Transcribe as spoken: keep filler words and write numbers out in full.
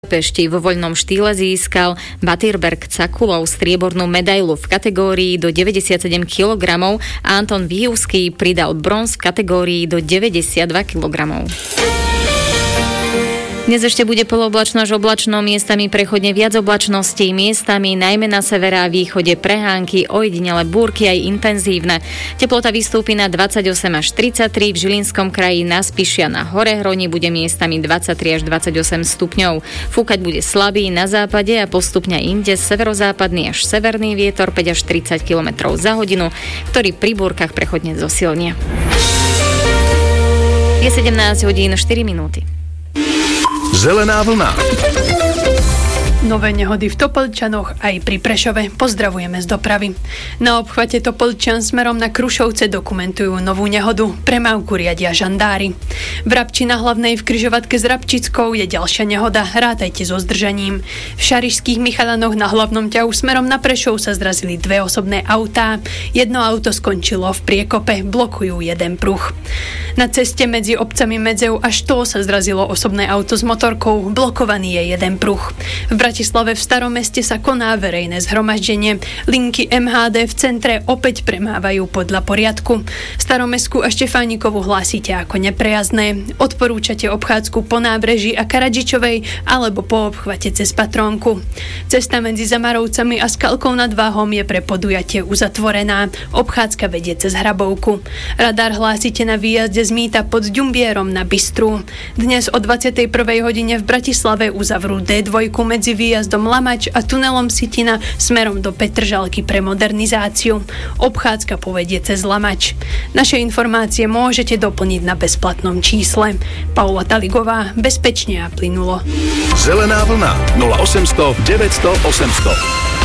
Pešti vo voľnom štýle získal Batyrberg Cakulov striebornú medailu v kategórii do deväťdesiatsedem kilogramov a Anton Výhusky pridal bronz v kategórii do deväťdesiatdva kilogramov. Dnes ešte bude polooblačno až oblačno, miestami prechodne viac oblačností, miestami najmä na severe a východe prehánky, ojedinele búrky aj intenzívne. Teplota vystúpi na dvadsaťosem až tridsaťtri, v Žilinskom kraji na Spiši a na Horehroni bude miestami dvadsaťtri až dvadsaťosem stupňov. Fúkať bude slabý na západe a postupne inde severozápadný až severný vietor päť až tridsať kilometrov za hodinu, ktorý pri búrkach prechodne zosilnie. Je sedemnásť hodín štyri minúty. Zelená vlna. Nové nehody v Topolčanoch aj pri Prešove. Pozdravujeme z dopravy. Na obchvate Topolčan smerom na Krušovce dokumentujú novú nehodu. Premávku riadia žandári. V Rabči na Hlavnej v križovatke s Rabčickou je ďalšia nehoda. Rátajte so zdržaním. V Šarišských Michalanoch na hlavnom ťahu smerom na Prešov sa zrazili dve osobné autá. Jedno auto skončilo v priekope, blokujú jeden pruh. Na ceste medzi obcami Medzeu a Štól sa zrazilo osobné auto s motorkou. Blokovaný je jeden pruh. V Bratislave v Starom meste sa koná verejné zhromaždenie. Linky em há dé v centre opäť premávajú podľa poriadku. Staromestskú a Štefánikovu hlásite ako neprejazdné. Odporúčate obchádzku po nábreží a Karadžičovej alebo po obchvate cez Patrónku. Cesta medzi Zamarovcami a Skalkou nad Váhom je pre podujatie uzatvorená. Obchádzka vedie cez Hrabovku. Radar hlásite na výjazde z Mýta pod Ďumbierom na Bystru. Dnes o dvadsiatej prvej hodine v Bratislave uzavrú dé dva medzi výjazdom Lamač a tunelom Sitina smerom do Petržalky pre modernizáciu. Obchádzka povedie cez Lamač. Naše informácie môžete doplniť na bezplatnom čísle. Paula Taligová, bezpečne a plynulo. Zelená vlna nula osemsto deväťsto osemsto.